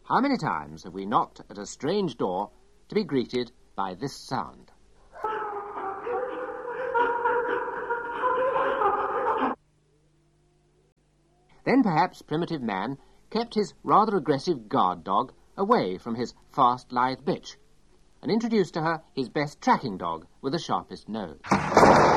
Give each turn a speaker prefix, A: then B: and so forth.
A: How many times have we knocked at a strange door to be greeted by this sound? Then perhaps primitive man kept his rather aggressive guard dog away from his fast, lithe bitch and introduced to her his best tracking dog with the sharpest nose.